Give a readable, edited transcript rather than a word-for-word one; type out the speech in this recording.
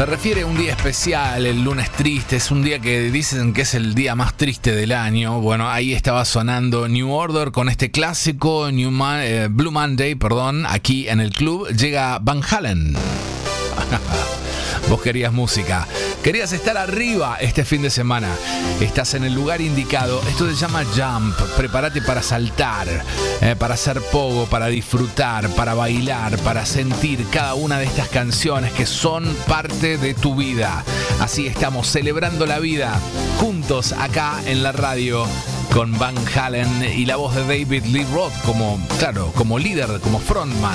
Se refiere a un día especial, el lunes triste, es un día que dicen que es el día más triste del año. Bueno, ahí estaba sonando New Order con este clásico Blue Monday, aquí en el club. Llega Van Halen. Vos querías música, querías estar arriba este fin de semana. Estás en el lugar indicado. Esto se llama Jump. Prepárate para saltar, para hacer pogo, para disfrutar, para bailar, para sentir cada una de estas canciones que son parte de tu vida. Así estamos celebrando la vida juntos acá en la radio con Van Halen y la voz de David Lee Roth como líder, como frontman.